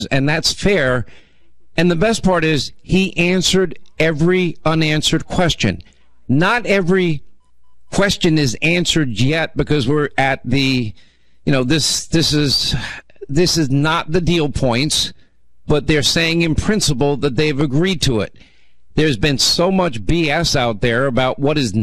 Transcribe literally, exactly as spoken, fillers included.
and that's fair. And the best part is he answered every unanswered question. Not every question is answered yet because we're at the, you know, this this is this is not the deal points, but they're saying in principle that they've agreed to it. There's been so much B S out there about what is